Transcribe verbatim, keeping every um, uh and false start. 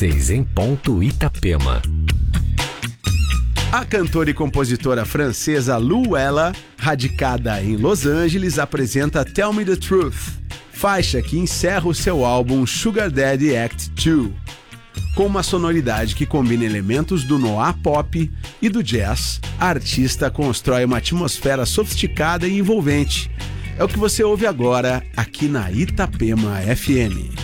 dezesseis em ponto, Itapema. A cantora e compositora francesa Luella, radicada em Los Angeles, apresenta Tell Me The Truth, faixa que encerra o seu álbum Sugar Daddy Act dois. Com uma sonoridade que combina elementos do noir pop e do jazz, a artista constrói uma atmosfera sofisticada e envolvente. É o que você ouve agora aqui na Itapema F M.